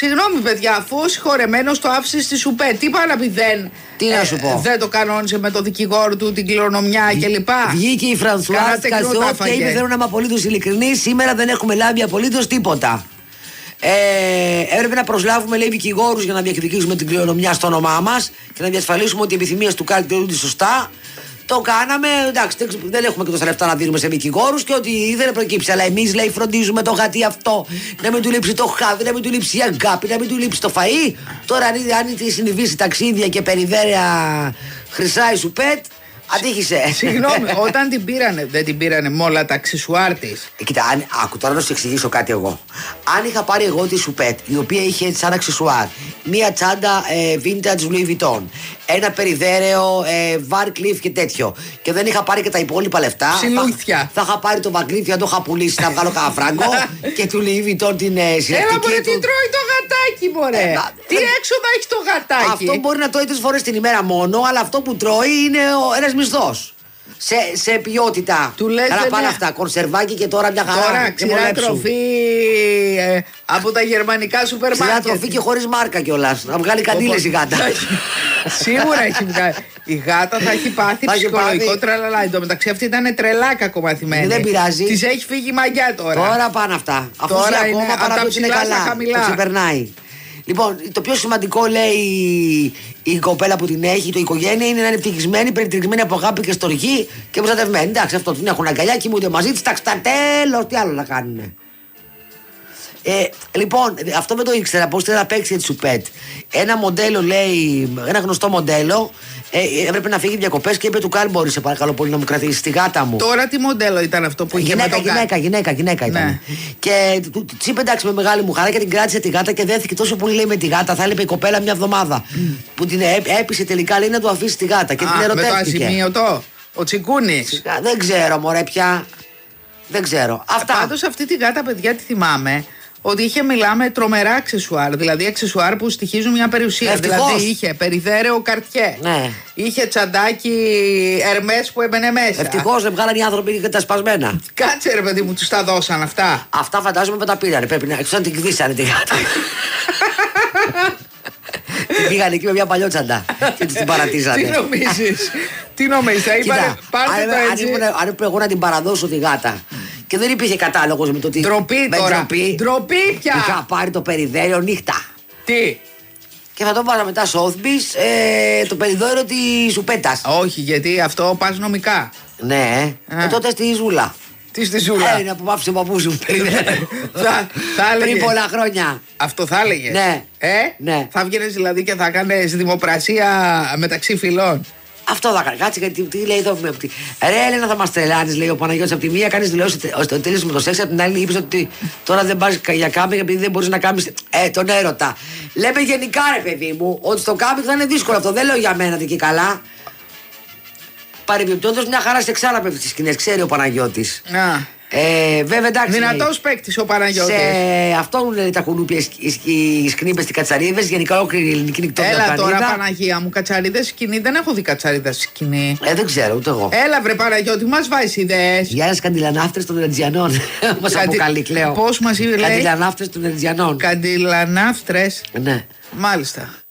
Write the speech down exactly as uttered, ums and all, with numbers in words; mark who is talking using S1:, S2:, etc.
S1: Συγγνώμη, παιδιά, αφού ο συγχωρεμένος το άφησε στη Σουπέτ, τι πάει να πει δεν.
S2: Τι να σου πω.
S1: Δεν το κανόνισε με το δικηγόρο του την κληρονομιά κλπ.
S2: Βγήκε η Φρανσουάζ Κασό και είπε: θέλω να είμαι απολύτως ειλικρινής. Σήμερα δεν έχουμε λάβει απολύτως τίποτα. Ε, έπρεπε να προσλάβουμε, λέει, δικηγόρους για να διεκδικήσουμε την κληρονομιά στο όνομά μας και να διασφαλίσουμε ότι οι επιθυμίες του Κάλ τελούνται σωστά. Το κάναμε, εντάξει, δεν έχουμε και τόσα λεφτά να δίνουμε σε δικηγόρους και ότι δεν προκύψει. Αλλά εμείς, λέει, φροντίζουμε το γατί αυτό να μην του λείψει το χάδι, να μην του λείψει η αγάπη, να μην του λείψει το φαΐ. Τώρα, αν, αν τη συνηθίσει ταξίδια και περιδέρια χρυσά η Σουπέτ, αντίχησε.
S1: Συγγνώμη, όταν την πήρανε, δεν την πήρανε με όλα τα αξεσουάρ της.
S2: Ε, κοίτα, αν, άκου τώρα να σου εξηγήσω κάτι εγώ. Αν είχα πάρει εγώ τη Σουπέτ, η οποία είχε σαν αξεσουάρ μία τσάντα ε, vintage Louis Vuitton, ένα περιδέρεο ε, Van Cleef και τέτοιο, και δεν είχα πάρει και τα υπόλοιπα λεφτά,
S1: Ψιλούθια.
S2: Θα, θα είχα πάρει το Van Cleef να το είχα πουλήσει, να βγάλω κανένα φράγκο και του Louis Vuitton την ε, συλλεκτική.
S1: Έλα, μωρέ,
S2: του...
S1: τι τρώει το γατάκι, μωρέ. Ε, τι ε, έξοδα έχει το γατάκι.
S2: Αυτό μπορεί να τρώει τρεις φορές την ημέρα μόνο, αλλά αυτό που τρώει είναι ένας μισθός. Σε, σε ποιότητα.
S1: Του λες
S2: καλά πάνε
S1: ναι.
S2: αυτά. Κονσερβάκι και τώρα μια χαρά.
S1: Τώρα ξηρά τροφή ε, από τα γερμανικά σούπερ μάρκετ.
S2: Ξηρά τροφή και χωρίς μάρκα κιόλας. Να βγάλει καντήλες η γάτα.
S1: Σίγουρα έχει βγάλει. Η γάτα θα έχει πάθει ψυχολογικό τρελαλά. Εν τω μεταξύ αυτή ήταν τρελά κακομαθημένη.
S2: Δεν πειράζει.
S1: Της έχει φύγει μαγιά τώρα.
S2: Τώρα πάνε αυτά. Αφού
S1: τώρα
S2: ακόμα
S1: είναι,
S2: παρά ότι είναι καλά. Το ξεπερνάει. Λοιπόν, το πιο σημαντικό, λέει η κοπέλα που την έχει, το οικογένεια, είναι να είναι ευτυχισμένη, περιτριγμένη από αγάπη και στοργή και προστατευμένη. Εντάξει, αυτό την έχουν αγκαλιά, κοιμούνται μαζί τη. Εντάξει, τα τέλος, τι άλλο να κάνουν. Ε, λοιπόν, αυτό δεν το ήξερα πώς θέλει να παίξει τη Σουπέτ. Ένα μοντέλο, λέει, ένα γνωστό μοντέλο, ε, έπρεπε να φύγει διακοπές και είπε του Κάλ, μπορεί σε παρακαλώ πολύ να μου κρατήσει τη γάτα μου.
S1: Τώρα τι μοντέλο ήταν αυτό που είχε
S2: γυναίκα,
S1: με τον
S2: γυναίκα, γυναίκα, γυναίκα ήταν. Ναι. Και τη είπε εντάξει με μεγάλη μου χαρά και την κράτησε τη γάτα και δέθηκε τόσο πολύ, λέει, με τη γάτα. Θα έλειπε η κοπέλα μια εβδομάδα. Mm. Που την έπεισε τελικά, λέει, να του αφήσει τη γάτα και
S1: Α,
S2: την ερωτεύτηκε.
S1: Με το ασημείωτο, ο Τσικούνης.
S2: Δεν ξέρω, μωρέ, πια. Δεν ξέρω. Αυτά.
S1: Πάντως αυτή τη γάτα, παιδιά, τη θυμάμαι. Ότι είχε, μιλάμε, τρομερά αξεσουάρ. Δηλαδή αξεσουάρ που στοιχίζουν μια περιουσία.
S2: Ευτυχώς.
S1: Δηλαδή είχε περιδέρεο καρτιέ.
S2: Ναι.
S1: Είχε τσαντάκι Ερμές που έμπαινε μέσα.
S2: Ευτυχώς δεν βγάλαν οι άνθρωποι και τα σπασμένα.
S1: Κάτσε, ρε παιδί μου, τους τα δώσαν αυτά.
S2: Αυτά φαντάζομαι που τα πήρανε. Πρέπει να έξω να την κδίσανε τη γάτα. Την πήγανε εκεί με μια παλιότσαντα και την παρατήσανε.
S1: Τι νομίζεις, τι νομίζεις, θα είπανε πάρτε το έτσι.
S2: Αν έπρεπε εγώ να την παραδώσω τη γάτα και δεν υπήρχε κατάλογος με το τι.
S1: Ντροπή τώρα, ντροπή πια.
S2: Είχα πάρει το περιδέρεο νύχτα.
S1: Τι.
S2: Και θα το βάλα μετά Sotheby's, ε, το περιδόριο τη Σουπέτας.
S1: Όχι, γιατί αυτό πας νομικά.
S2: Ναι, και τότε στη Ζούλα.
S1: Τι στη Ζούλα.
S2: Ε, είναι που άφησε ο παππούς μου
S1: θα, θα
S2: πριν πολλά χρόνια.
S1: Αυτό θα έλεγε.
S2: Ναι.
S1: Ε?
S2: Ναι.
S1: Θα βγαίνεις δηλαδή και θα κάνεις δημοπρασία μεταξύ φυλών.
S2: Αυτό θα κάνει. Κάτσε γιατί τι λέει εδώ. Ρε Έλενα, θα μας τρελάνεις, λέει ο Παναγιώτης. Από τη μία κάνεις δηλώσεις ότι τέλειωσε με το σεξ, από την άλλη είπες ότι τώρα δεν πας για κάμπινγκ επειδή δεν μπορείς να κάνεις ε, τον έρωτα. Λέμε γενικά, ρε παιδί μου, ότι στο κάμπινγκ θα είναι δύσκολο αυτό. Δεν λέω για μένα και καλά. Παρεμπιπτόντως μια χαρά σε ξάρα πέφτει στις σκηνές, ξέρει ο Παναγιώτης.
S1: Να.
S2: Ε, βέβαια, εντάξει.
S1: Δυνατός παίκτης ο Παναγιώτης.
S2: Σε αυτόν λένε τα κουνούπια, οι σκνήπες, οι κατσαρίδες, γενικά ολόκληρη η ελληνική νυχτόβια.
S1: Έλα τώρα, Παναγία μου, κατσαρίδες σκηνή. Δεν έχω δει κατσαρίδες σκηνή.
S2: Ε, δεν ξέρω, ούτε εγώ.
S1: Έλα, βρε Παναγιώτη, μας βάζεις ιδέες.
S2: Για ένας καντιλανάφτρες των Ερτζιανών. Μας Καντι... αποκαλεί, Κλέο.
S1: Πώς μας είπε, λέει.
S2: Καντιλανάφτρες των Ερτζιανών.
S1: Καντιλανάφτρες.
S2: Ναι.
S1: Μάλιστα.